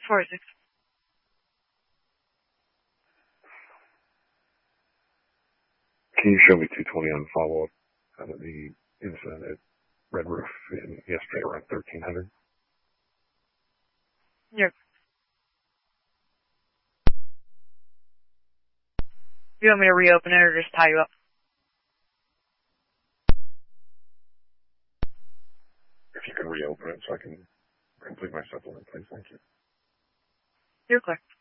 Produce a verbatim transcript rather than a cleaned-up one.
forty-six. Can you show me two twenty on follow-up out of the incident at Red Roof in, yesterday around thirteen hundred? Yep. You want me to reopen it or just tie you up? If you can reopen it so I can complete my supplement, please. Thank you. You're clear.